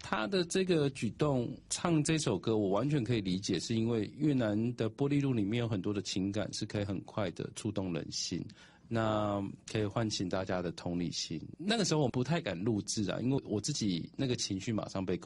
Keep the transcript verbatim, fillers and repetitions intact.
他的这个举动唱这首歌我完全可以理解，是因为越南的玻璃路里面有很多的情感是可以很快的触动人心，那可以唤醒大家的同理心。那个时候我不太敢录制啊，因为我自己那个情绪马上被